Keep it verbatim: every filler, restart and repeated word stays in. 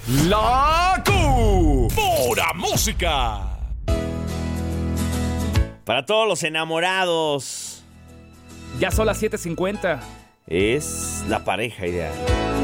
La Q. Pura música. Para todos los enamorados, Ya son las siete cincuenta. es la pareja ideal.